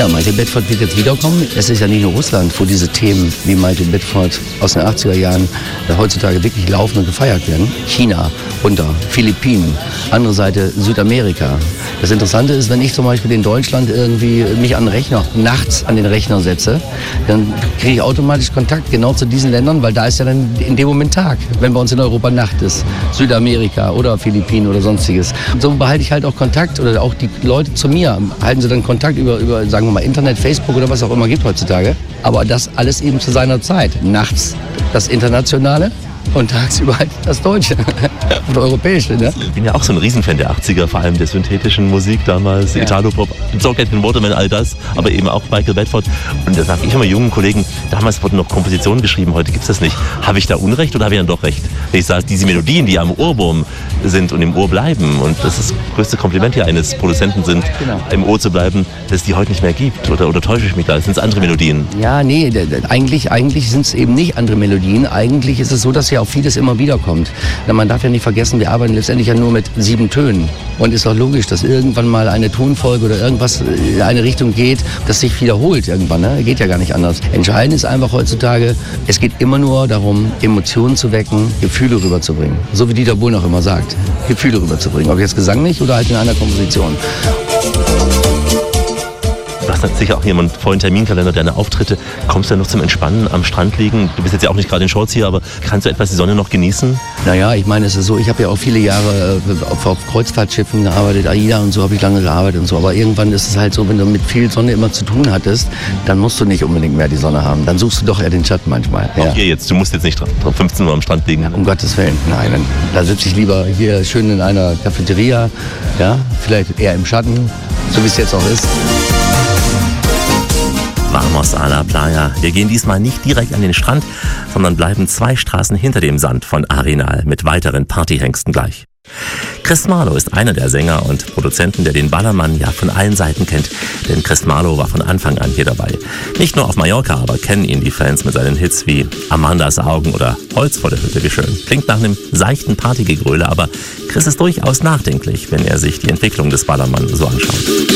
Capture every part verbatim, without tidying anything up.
Ja, Michael Bedford wird jetzt wiederkommen. Es ist ja nicht nur Russland, wo diese Themen wie Michael Bedford aus den achtziger Jahren äh, heutzutage wirklich laufen und gefeiert werden. China, runter, Philippinen, andere Seite Südamerika. Das Interessante ist, wenn ich zum Beispiel in Deutschland irgendwie mich an den Rechner, nachts an den Rechner setze, dann kriege ich automatisch Kontakt genau zu diesen Ländern, weil da ist ja dann in dem Moment Tag, wenn bei uns in Europa Nacht ist. Südamerika oder Philippinen oder sonstiges. Und so behalte ich halt auch Kontakt oder auch die Leute zu mir halten sie dann Kontakt über, über sagen wir mal, Internet, Facebook oder was auch immer gibt heutzutage. Aber das alles eben zu seiner Zeit. Nachts das Internationale und tagsüber halt das Deutsche und Europäische. Ne? Ich bin ja auch so ein Riesenfan der achtziger, vor allem der synthetischen Musik damals, ja. Italo-Pop, Socket and Waterman, all das, aber eben auch Michael Bedford. Und da sage ich immer jungen Kollegen, damals wurden noch Kompositionen geschrieben, heute gibt es das nicht. Habe ich da Unrecht oder habe ich dann doch recht? Wenn ich sage, diese Melodien, die am Ohrwurm sind und im Ohr bleiben, und das ist das größte Kompliment hier eines Produzenten sind, genau. Im Ohr zu bleiben, dass es die heute nicht mehr gibt. Oder, oder täusche ich mich da? Sind es andere Melodien? Ja, nee, d- d- eigentlich, eigentlich sind es eben nicht andere Melodien. Eigentlich ist es so, dass ja auch vieles immer wieder kommt. Man darf ja nicht vergessen, wir arbeiten letztendlich ja nur mit sieben Tönen. Und ist auch logisch, dass irgendwann mal eine Tonfolge oder irgendwas in eine Richtung geht, das sich wiederholt irgendwann. Ne? Geht ja gar nicht anders. Entscheidend ist einfach heutzutage, es geht immer nur darum, Emotionen zu wecken, Gefühle rüberzubringen. So wie Dieter Bohlen auch immer sagt, Gefühle rüberzubringen. Ob jetzt gesanglich oder halt in einer Komposition. Du hast sicher auch jemand vollen Terminkalender, deine Auftritte. Kommst du ja noch zum Entspannen am Strand liegen? Du bist jetzt ja auch nicht gerade in Shorts hier, aber kannst du etwas die Sonne noch genießen? Naja, ich meine, es ist so, ich habe ja auch viele Jahre auf, auf Kreuzfahrtschiffen gearbeitet, AIDA und so habe ich lange gearbeitet und so. Aber irgendwann ist es halt so, wenn du mit viel Sonne immer zu tun hattest, dann musst du nicht unbedingt mehr die Sonne haben. Dann suchst du doch eher den Schatten manchmal. Auch ja. hier jetzt, du musst jetzt nicht fünfzehn Uhr am Strand liegen. Um Gottes Willen, nein. Dann, da sitze ich lieber hier schön in einer Cafeteria, ja, vielleicht eher im Schatten, so wie es jetzt auch ist. Vamos a la Playa. Wir gehen diesmal nicht direkt an den Strand, sondern bleiben zwei Straßen hinter dem Sand von Arenal mit weiteren Partyhengsten gleich. Chris Marlowe ist einer der Sänger und Produzenten, der den Ballermann ja von allen Seiten kennt. Denn Chris Marlowe war von Anfang an hier dabei. Nicht nur auf Mallorca, aber kennen ihn die Fans mit seinen Hits wie Amandas Augen oder Holz vor der Hütte, wie schön. Klingt nach einem seichten Partygegröle, aber Chris ist durchaus nachdenklich, wenn er sich die Entwicklung des Ballermann so anschaut.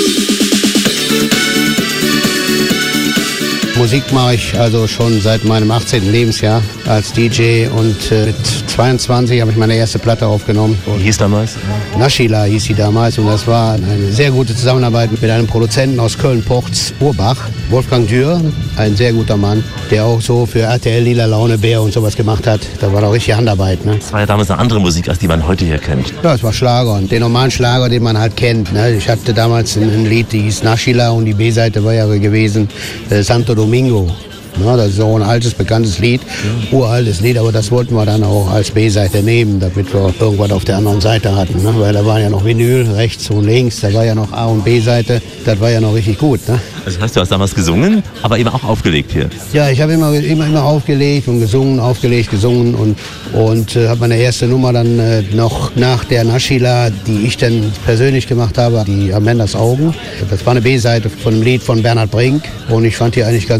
Musik mache ich also schon seit meinem achtzehnten Lebensjahr als D J und äh, mit zweiundzwanzig habe ich meine erste Platte aufgenommen. Wie hieß damals? Naschila hieß sie damals und das war eine sehr gute Zusammenarbeit mit einem Produzenten aus Köln-Porz, Urbach, Wolfgang Dürr, ein sehr guter Mann, der auch so für R T L, Lila Laune, Bär und sowas gemacht hat. Da war doch richtig Handarbeit. Ne? Das war ja damals eine andere Musik, als die man heute hier kennt. Ja, es war Schlager und den normalen Schlager, den man halt kennt. Ne? Ich hatte damals ein, ein Lied, die hieß Naschila und die B-Seite war ja gewesen äh, Santo Domingo. Ja, das ist auch ein altes, bekanntes Lied, ja. Uraltes Lied, aber das wollten wir dann auch als B-Seite nehmen, damit wir irgendwas auf der anderen Seite hatten. Ne? Weil da war ja noch Vinyl, rechts und links, da war ja noch A- und B-Seite, das war ja noch richtig gut. Ne? Also das heißt, du hast damals gesungen, aber eben auch aufgelegt hier? Ja, ich habe immer, immer, immer aufgelegt und gesungen, aufgelegt, gesungen und, und äh, habe meine erste Nummer dann äh, noch nach der Naschila, die ich dann persönlich gemacht habe, die Amandas Augen. Das war eine B-Seite von einem Lied von Bernhard Brink und ich fand die eigentlich ganz